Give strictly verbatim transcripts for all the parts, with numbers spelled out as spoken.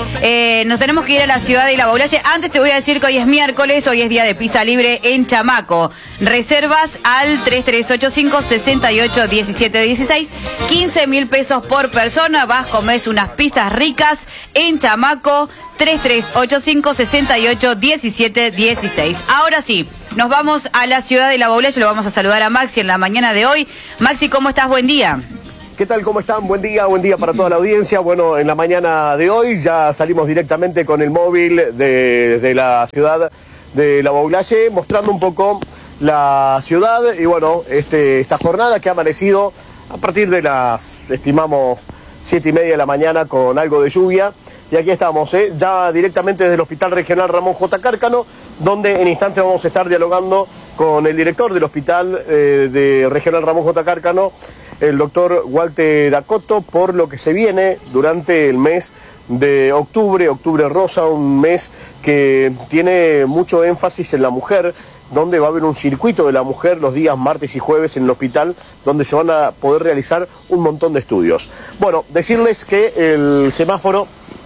Eh, nos tenemos que ir a la ciudad de La Baulalle. Antes te voy a decir que hoy es miércoles, hoy es día de pizza libre en Chamaco. Reservas al tres tres ocho cinco, seis ocho uno siete uno seis. quince mil pesos por persona. Vas, comes unas pizzas ricas en Chamaco. tres tres ocho cinco, seis ocho uno siete uno seis. Ahora sí, nos vamos a la ciudad de La Baulalle. Lo vamos a saludar a Maxi en la mañana de hoy. Maxi, ¿cómo estás? Buen día. ¿Qué tal? ¿Cómo están? Buen día, buen día para toda la audiencia. Bueno, en la mañana de hoy ya salimos directamente con el móvil de, de la ciudad de La Baulalle, mostrando un poco la ciudad y bueno, este, esta jornada que ha amanecido a partir de las, estimamos, siete y media de la mañana con algo de lluvia. Y aquí estamos, ¿eh? ya directamente desde el Hospital Regional Ramón J. Cárcano, donde en instantes vamos a estar dialogando con el director del Hospital eh, de Regional Ramón J. Cárcano, el doctor Walter Acoto, por lo que se viene durante el mes de octubre, octubre rosa, un mes que tiene mucho énfasis en la mujer, donde va a haber un circuito de la mujer los días martes y jueves en el hospital, donde se van a poder realizar un montón de estudios. Bueno, decirles que el semáforo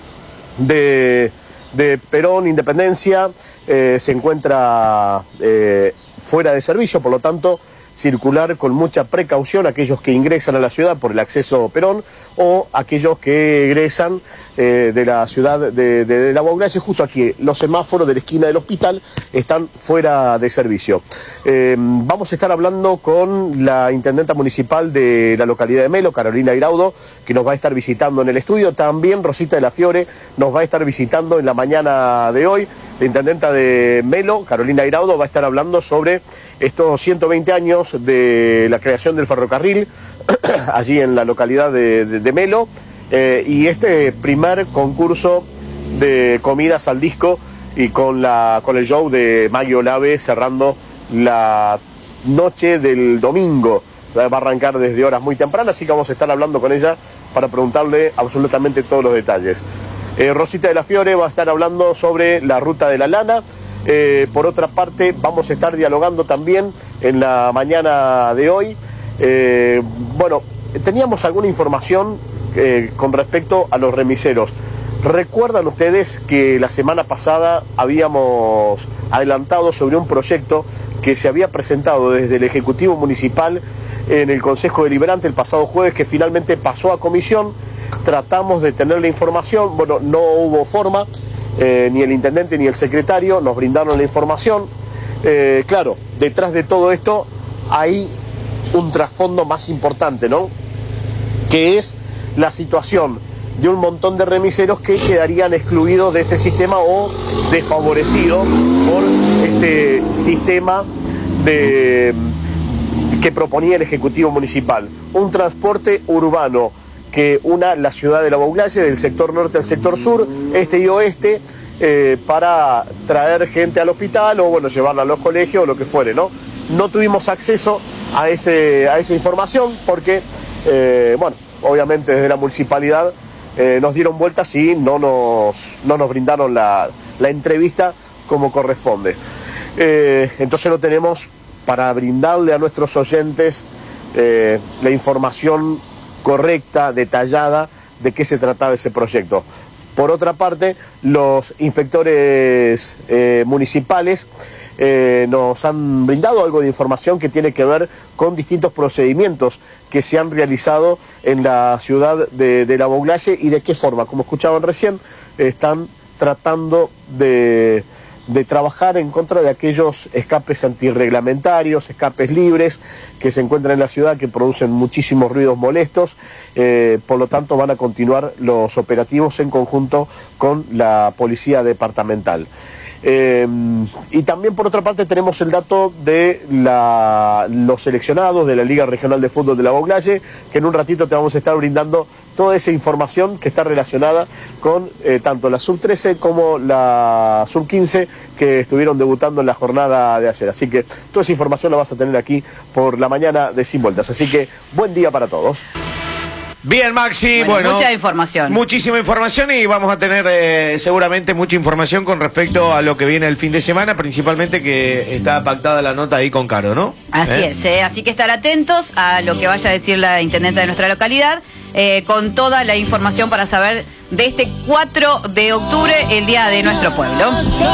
de, de Perón Independencia eh, se encuentra eh, fuera de servicio, por lo tanto circular con mucha precaución aquellos que ingresan a la ciudad por el acceso Perón o aquellos que egresan eh, de la ciudad de, de, de La Baulalle. Justo aquí los semáforos de la esquina del hospital están fuera de servicio. Eh, vamos a estar hablando con la intendenta municipal de la localidad de Melo, Carolina Iraudo, que nos va a estar visitando en el estudio. También Rosita de la Fiore nos va a estar visitando en la mañana de hoy. La intendenta de Melo, Carolina Iraudo, va a estar hablando sobre estos ciento veinte años de la creación del ferrocarril allí en la localidad de, de, de Melo eh, y este primer concurso de comidas al disco y con, la, con el show de Maggie Olave cerrando la noche del domingo. Va a arrancar desde horas muy tempranas, así que vamos a estar hablando con ella para preguntarle absolutamente todos los detalles. Eh, Rosita de la Fiore va a estar hablando sobre la ruta de la lana. Eh, por otra parte, vamos a estar dialogando también en la mañana de hoy. Eh, bueno, teníamos alguna información eh, con respecto a los remiseros. ¿Recuerdan ustedes que la semana pasada habíamos adelantado sobre un proyecto que se había presentado desde el Ejecutivo Municipal en el Consejo Deliberante el pasado jueves, que finalmente pasó a comisión? Tratamos de tener la información, bueno, no hubo forma, eh, ni el intendente ni el secretario nos brindaron la información. Eh, claro, detrás de todo esto hay un trasfondo más importante, ¿no? Que es la situación de un montón de remiseros que quedarían excluidos de este sistema o desfavorecidos por este sistema de, que proponía el Ejecutivo Municipal. Un transporte urbano que una la ciudad de La Baulalle, del sector norte al sector sur, este y oeste, eh, para traer gente al hospital o bueno, llevarla a los colegios o lo que fuere, ¿no? No tuvimos acceso a, ese, a esa información porque, eh, bueno, obviamente desde la municipalidad eh, nos dieron vueltas y no nos, no nos brindaron la, la entrevista como corresponde. Eh, entonces no tenemos para brindarle a nuestros oyentes eh, la información correcta, detallada, de qué se trataba ese proyecto. Por otra parte, los inspectores eh, municipales eh, nos han brindado algo de información que tiene que ver con distintos procedimientos que se han realizado en la ciudad de, de La Baulalle y de qué forma, como escuchaban recién, están tratando de... de trabajar en contra de aquellos escapes antirreglamentarios, escapes libres que se encuentran en la ciudad, que producen muchísimos ruidos molestos. Eh, por lo tanto van a continuar los operativos en conjunto con la policía departamental. Eh, y también por otra parte tenemos el dato de la, los seleccionados de la Liga Regional de Fútbol de La Baulalle, que en un ratito te vamos a estar brindando toda esa información que está relacionada con eh, tanto la sub trece como la sub quince que estuvieron debutando en la jornada de ayer. Así que toda esa información la vas a tener aquí por la mañana de Sin Vueltas. Así que buen día para todos. Bien, Maxi, Bueno, bueno, mucha información. Muchísima información y vamos a tener eh, seguramente mucha información con respecto a lo que viene el fin de semana, principalmente que está pactada la nota ahí con Caro, ¿no? Así ¿Eh? es, eh, así que estar atentos a lo que vaya a decir la intendenta de nuestra localidad, eh, con toda la información para saber de este cuatro de octubre, el día de nuestro pueblo.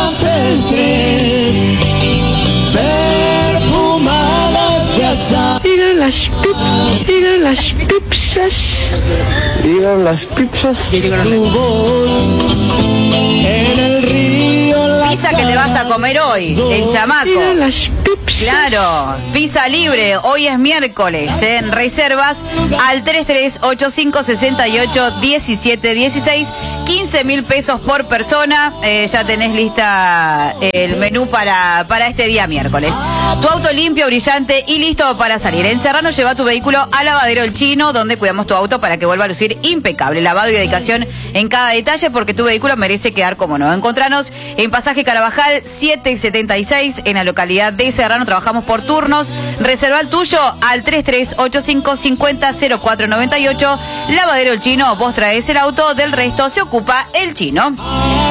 Digan las pip, digan las pipsas, digan las pipsas. Tu voz en el río. Pizza que te vas a comer hoy, en Chamaco. Digan las pipsas. Claro, pizza libre, hoy es miércoles, ¿eh? En reservas al tres tres ocho cinco seis ocho uno siete uno seis, quince mil pesos por persona, eh, ya tenés lista el menú para, para este día miércoles. Tu auto limpio, brillante y listo para salir. En Serrano lleva tu vehículo a Lavadero El Chino, donde cuidamos tu auto para que vuelva a lucir impecable. Lavado y dedicación en cada detalle, porque tu vehículo merece quedar como nuevo. Encontranos en Pasaje Carabajal setecientos setenta y seis, en la localidad de Serrano. Trabajamos por turnos. Reserva el tuyo al tres tres ocho cinco cinco cero cero cuatro nueve ocho. Lavadero El Chino, vos traes el auto, del resto se ocupa El Chino.